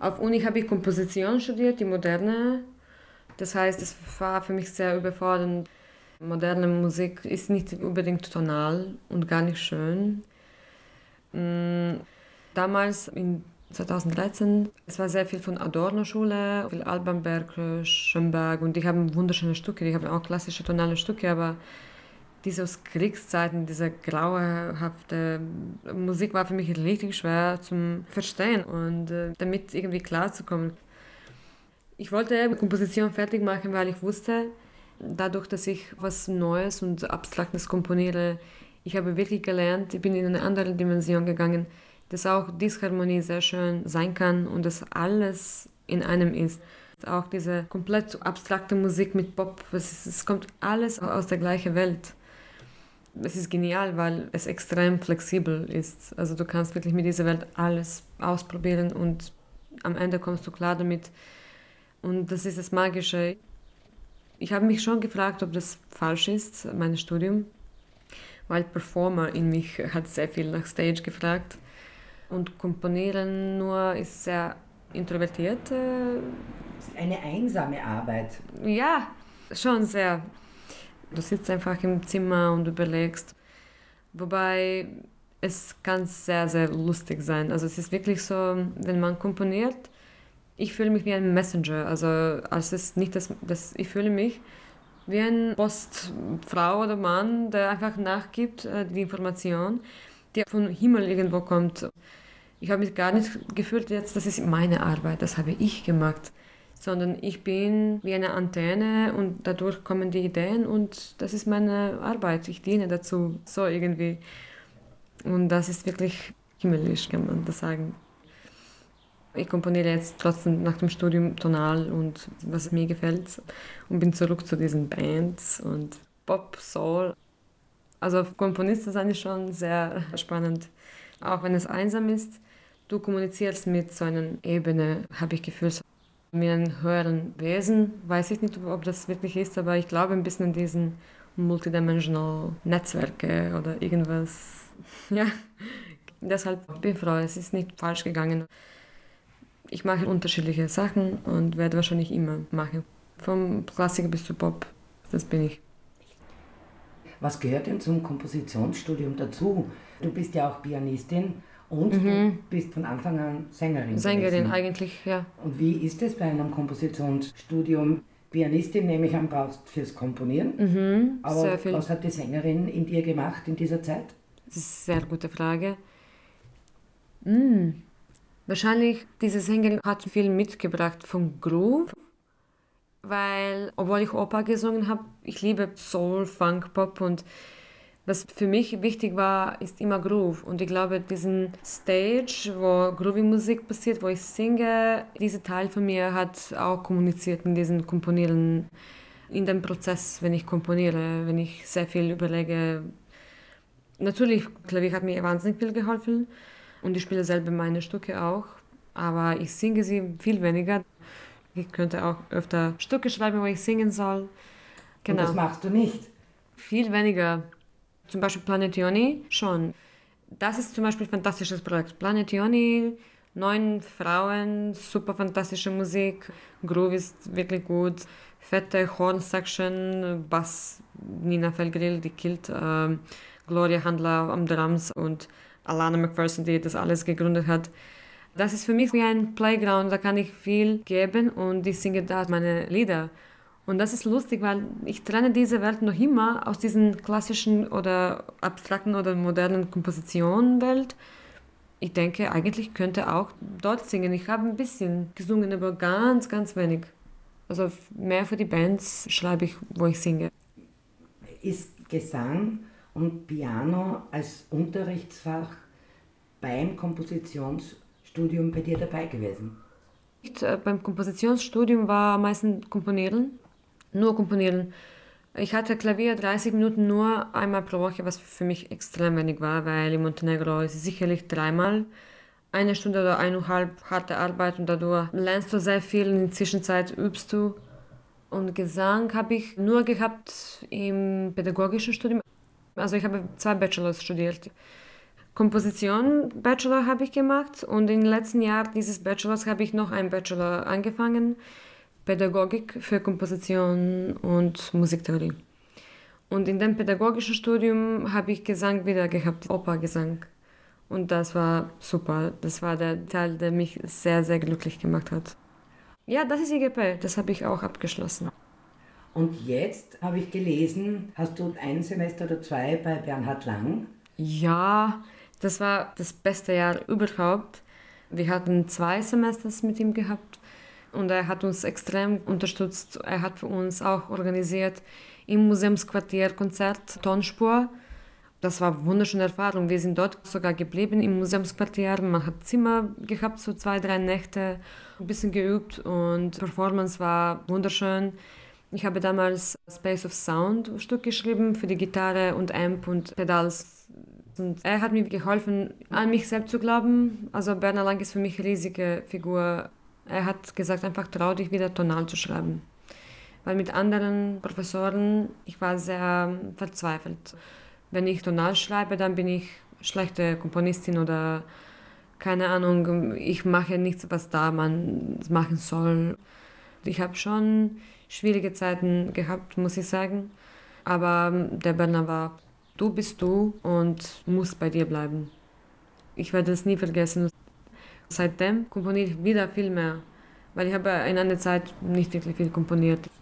Auf Uni habe ich Komposition studiert, die moderne. Das heißt, es war für mich sehr überfordernd. Moderne Musik ist nicht unbedingt tonal und gar nicht schön. Damals in 2013, es war sehr viel von Adorno-Schule, viel Alban Berg, Schönberg und die haben wunderschöne Stücke, die haben auch klassische tonale Stücke, aber diese aus Kriegszeiten, diese grauenhafte Musik war für mich richtig schwer zum Verstehen und damit irgendwie klarzukommen. Ich wollte Komposition fertig machen, weil ich wusste, dadurch, dass ich was Neues und Abstraktes komponiere, ich habe wirklich gelernt, ich bin in eine andere Dimension gegangen, dass auch Disharmonie sehr schön sein kann und dass alles in einem ist. Auch diese komplett abstrakte Musik mit Pop, es kommt alles aus der gleichen Welt. Es ist genial, weil es extrem flexibel ist. Also du kannst wirklich mit dieser Welt alles ausprobieren und am Ende kommst du klar damit. Und das ist das Magische. Ich habe mich schon gefragt, ob das falsch ist, mein Studium, weil Performer in mich hat sehr viel nach Stage gefragt. Und Komponieren nur ist sehr introvertiert. Eine einsame Arbeit. Ja, schon sehr. Du sitzt einfach im Zimmer und überlegst. Wobei es kann sehr, sehr lustig sein. Also es ist wirklich so, wenn man komponiert, ich fühle mich wie ein Messenger. Also als es nicht ich fühle mich wie ein Postfrau oder Mann, der einfach nachgibt die Information, die vom Himmel irgendwo kommt. Ich habe mich gar nicht gefühlt jetzt, das ist meine Arbeit, das habe ich gemacht, sondern ich bin wie eine Antenne und dadurch kommen die Ideen und das ist meine Arbeit. Ich diene dazu, so irgendwie. Und das ist wirklich himmlisch, kann man das sagen. Ich komponiere jetzt trotzdem nach dem Studium tonal und was mir gefällt und bin zurück zu diesen Bands und Pop, Soul. Also Komponist sein ist schon sehr spannend. Auch wenn es einsam ist, du kommunizierst mit so einer Ebene, habe ich Gefühl, so mit einem höheren Wesen. Weiß ich nicht, ob das wirklich ist, aber ich glaube ein bisschen an diesen multidimensional Netzwerke oder irgendwas. Ja, deshalb bin ich froh, es ist nicht falsch gegangen. Ich mache unterschiedliche Sachen und werde wahrscheinlich immer machen. Vom Klassiker bis zu Pop, das bin ich. Was gehört denn zum Kompositionsstudium dazu? Du bist ja auch Pianistin und du bist von Anfang an Sängerin. Sängerin gewesen. eigentlich, ja. Und wie ist es bei einem Kompositionsstudium? Pianistin nehme ich an, brauchst fürs Komponieren. Aber sehr viel. was hat die Sängerin in dir gemacht in dieser Zeit? Das ist eine sehr gute Frage. Wahrscheinlich, diese Sängerin hat viel mitgebracht vom Groove, weil, obwohl ich Oper gesungen habe, ich liebe Soul, Funk, Pop und was für mich wichtig war, ist immer Groove. Und ich glaube, diesen Stage, wo Groovy-Musik passiert, wo ich singe, dieser Teil von mir hat auch kommuniziert mit diesen Komponieren in dem Prozess, wenn ich komponiere, wenn ich sehr viel überlege. Natürlich, Klavier hat mir wahnsinnig viel geholfen und ich spiele selber meine Stücke auch, aber ich singe sie viel weniger. Ich könnte auch öfter Stücke schreiben, wo ich singen soll. Und das machst du nicht? Viel weniger. Zum Beispiel Planetioni schon. Das ist zum Beispiel ein fantastisches Projekt. Planetioni, 9 Frauen, super fantastische Musik, Groove ist wirklich gut, fette Horn-Section, Bass, Nina Felgrill, die killt, Gloria Handler am Drums und Alana McPherson, die das alles gegründet hat. Das ist für mich wie ein Playground, da kann ich viel geben und ich singe da meine Lieder. Und das ist lustig, weil ich trenne diese Welt noch immer aus diesen klassischen oder abstrakten oder modernen Kompositionenwelt. Ich denke, eigentlich könnte auch dort singen. Ich habe ein bisschen gesungen, aber ganz, ganz wenig. Also mehr für die Bands schreibe ich, wo ich singe. Ist Gesang und Piano als Unterrichtsfach beim Kompositionsstudium bei dir dabei gewesen? Beim Kompositionsstudium war meistens Komponieren. Nur komponieren. Ich hatte Klavier 30 Minuten nur einmal pro Woche, was für mich extrem wenig war, weil in Montenegro ist es sicherlich 3-mal eine Stunde oder 1,5 harte Arbeit und dadurch lernst du sehr viel, in der Zwischenzeit übst du. Und Gesang habe ich nur gehabt im pädagogischen Studium. Also ich habe 2 Bachelors studiert. Komposition Bachelor habe ich gemacht und im letzten Jahr dieses Bachelors habe ich noch einen Bachelor angefangen, Pädagogik für Komposition und Musiktheorie. Und in dem pädagogischen Studium habe ich Gesang wieder gehabt, Operngesang. Und das war super. Das war der Teil, der mich sehr, sehr glücklich gemacht hat. Ja, das ist IGP, das habe ich auch abgeschlossen. Und jetzt habe ich gelesen, hast du ein Semester oder zwei bei Bernhard Lang? Ja, das war das beste Jahr überhaupt. Wir hatten 2 Semester mit ihm gehabt und er hat uns extrem unterstützt. Er hat für uns auch organisiert im Museumsquartier Konzert Tonspur. Das war eine wunderschöne Erfahrung. Wir sind dort sogar geblieben im Museumsquartier. Man hat Zimmer gehabt, so 2, 3 Nächte, ein bisschen geübt und Performance war wunderschön. Ich habe damals Space of Sound Stück geschrieben für die Gitarre und Amp und Pedals. Und er hat mir geholfen, an mich selbst zu glauben. Also Bernhard Lang ist für mich eine riesige Figur. Er hat gesagt, einfach trau dich wieder tonal zu schreiben. Weil mit anderen Professoren, ich war sehr verzweifelt. Wenn ich tonal schreibe, dann bin ich schlechte Komponistin oder keine Ahnung, ich mache nichts, was da man machen soll. Ich habe schon schwierige Zeiten gehabt, muss ich sagen. Aber der Bernhard war, du bist du und musst bei dir bleiben. Ich werde es nie vergessen. Seitdem komponiere ich wieder viel mehr, weil ich habe in einer Zeit nicht wirklich viel komponiert.